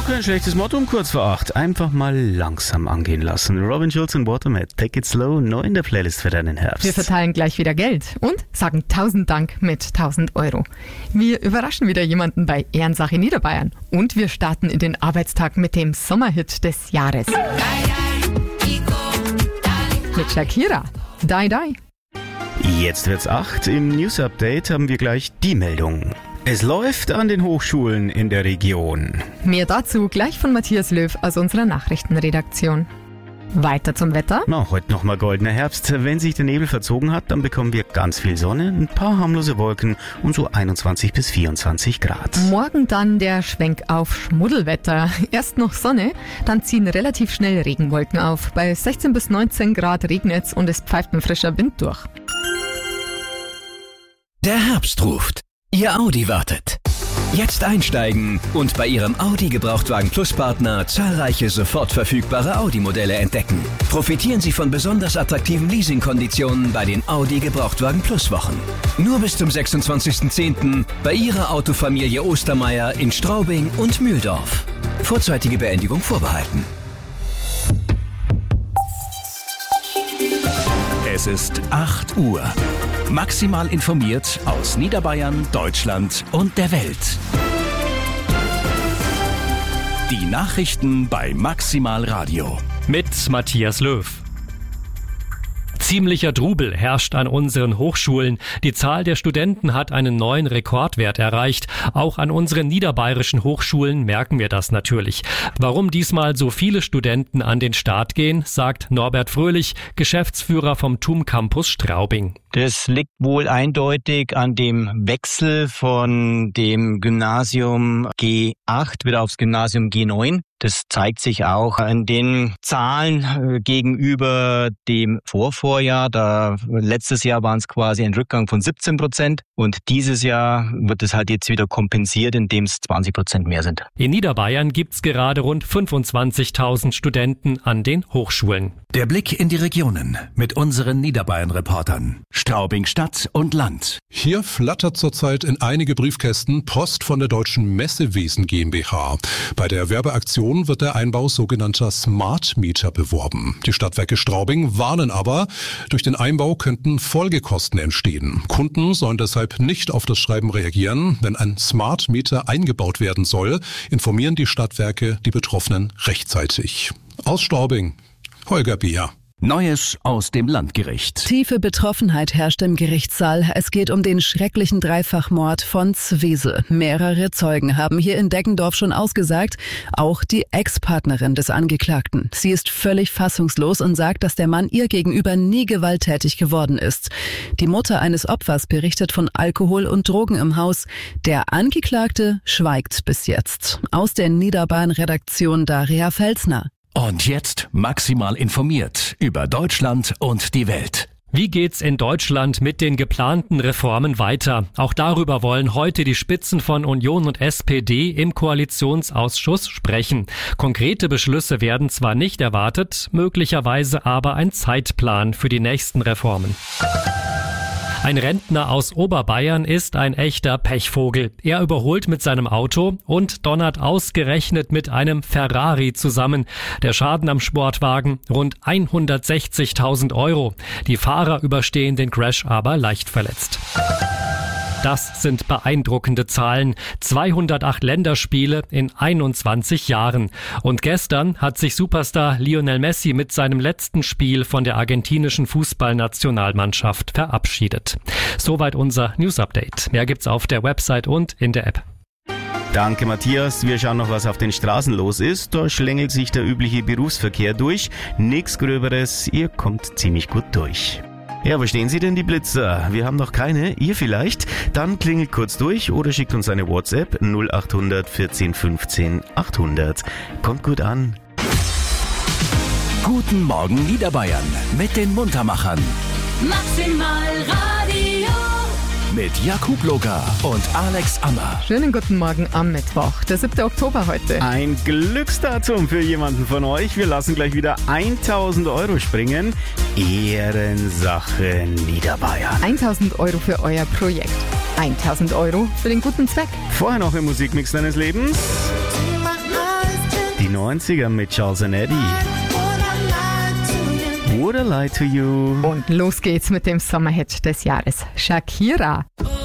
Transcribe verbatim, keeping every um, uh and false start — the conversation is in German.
Auch kein schlechtes Motto um kurz vor acht. Einfach mal langsam angehen lassen. Robin Schulz und Watermat, Take It Slow, neu in der Playlist für deinen Herbst. Wir verteilen gleich wieder Geld und sagen tausend Dank mit tausend Euro. Wir überraschen wieder jemanden bei Ehrensache Niederbayern. Und wir starten in den Arbeitstag mit dem Sommerhit des Jahres. Mit Shakira. Die, die. Jetzt wird's acht. Im News Update haben wir gleich die Meldung. Es läuft an den Hochschulen in der Region. Mehr dazu gleich von Matthias Löw aus unserer Nachrichtenredaktion. Weiter zum Wetter. Na, heute nochmal goldener Herbst. Wenn sich der Nebel verzogen hat, dann bekommen wir ganz viel Sonne, ein paar harmlose Wolken und so einundzwanzig bis vierundzwanzig Grad. Morgen dann der Schwenk auf Schmuddelwetter. Erst noch Sonne, dann ziehen relativ schnell Regenwolken auf. Bei sechzehn bis neunzehn Grad regnet's und es pfeift ein frischer Wind durch. Der Herbst ruft. Ihr Audi wartet. Jetzt einsteigen und bei Ihrem Audi Gebrauchtwagen Plus Partner zahlreiche sofort verfügbare Audi-Modelle entdecken. Profitieren Sie von besonders attraktiven Leasingkonditionen bei den Audi Gebrauchtwagen Plus Wochen. Nur bis zum sechsundzwanzigsten zehnten bei Ihrer Autofamilie Ostermeier in Straubing und Mühldorf. Vorzeitige Beendigung vorbehalten. Es ist acht Uhr. Maximal informiert aus Niederbayern, Deutschland und der Welt. Die Nachrichten bei Maximal Radio. Mit Matthias Löw. Ziemlicher Trubel herrscht an unseren Hochschulen. Die Zahl der Studenten hat einen neuen Rekordwert erreicht. Auch an unseren niederbayerischen Hochschulen merken wir das natürlich. Warum diesmal so viele Studenten an den Start gehen, sagt Norbert Fröhlich, Geschäftsführer vom T U M Campus Straubing. Das liegt wohl eindeutig an dem Wechsel von dem Gymnasium G acht wieder aufs Gymnasium G neun. Das zeigt sich auch an den Zahlen gegenüber dem Vorvorjahr. Da, letztes Jahr waren es quasi ein Rückgang von siebzehn Prozent und dieses Jahr wird es halt jetzt wieder kompensiert, indem es zwanzig Prozent mehr sind. In Niederbayern gibt's gerade rund fünfundzwanzigtausend Studenten an den Hochschulen. Der Blick in die Regionen mit unseren Niederbayern-Reportern. Straubing Stadt und Land. Hier flattert zurzeit in einige Briefkästen Post von der Deutschen Messewesen GmbH. Bei der Werbeaktion wird der Einbau sogenannter Smart Meter beworben. Die Stadtwerke Straubing warnen aber, durch den Einbau könnten Folgekosten entstehen. Kunden sollen deshalb nicht auf das Schreiben reagieren. Wenn ein Smart Meter eingebaut werden soll, informieren die Stadtwerke die Betroffenen rechtzeitig. Aus Straubing, Holger Bier. Neues aus dem Landgericht. Tiefe Betroffenheit herrscht im Gerichtssaal. Es geht um den schrecklichen Dreifachmord von Zwesel. Mehrere Zeugen haben hier in Deggendorf schon ausgesagt, auch die Ex-Partnerin des Angeklagten. Sie ist völlig fassungslos und sagt, dass der Mann ihr gegenüber nie gewalttätig geworden ist. Die Mutter eines Opfers berichtet von Alkohol und Drogen im Haus. Der Angeklagte schweigt bis jetzt. Aus der Niederbayern-Redaktion Daria Felsner. Und jetzt maximal informiert über Deutschland und die Welt. Wie geht's in Deutschland mit den geplanten Reformen weiter? Auch darüber wollen heute die Spitzen von Union und S P D im Koalitionsausschuss sprechen. Konkrete Beschlüsse werden zwar nicht erwartet, möglicherweise aber ein Zeitplan für die nächsten Reformen. Ein Rentner aus Oberbayern ist ein echter Pechvogel. Er überholt mit seinem Auto und donnert ausgerechnet mit einem Ferrari zusammen. Der Schaden am Sportwagen rund hundertsechzigtausend Euro. Die Fahrer überstehen den Crash aber leicht verletzt. Das sind beeindruckende Zahlen. zweihundertacht Länderspiele in einundzwanzig Jahren. Und gestern hat sich Superstar Lionel Messi mit seinem letzten Spiel von der argentinischen Fußballnationalmannschaft verabschiedet. Soweit unser News Update. Mehr gibt's auf der Website und in der App. Danke, Matthias. Wir schauen noch, was auf den Straßen los ist. Da schlängelt sich der übliche Berufsverkehr durch. Nichts Gröberes. Ihr kommt ziemlich gut durch. Ja, wo stehen Sie denn, die Blitzer? Wir haben noch keine, ihr vielleicht? Dann klingelt kurz durch oder schickt uns eine WhatsApp null acht hundert vierzehn fünfzehn achthundert. Kommt gut an. Guten Morgen Niederbayern mit den Muntermachern. Maximal Radio. Mit Jakub Loga und Alex Ammer. Schönen guten Morgen am Mittwoch, der siebte Oktober heute. Ein Glücksdatum für jemanden von euch. Wir lassen gleich wieder tausend Euro springen. Ehrensache Niederbayern. tausend Euro für euer Projekt. tausend Euro für den guten Zweck. Vorher noch im Musikmix deines Lebens. neunziger mit Charles and Eddie. Would I lie to you? Und los geht's mit dem Sommerhit des Jahres. Shakira.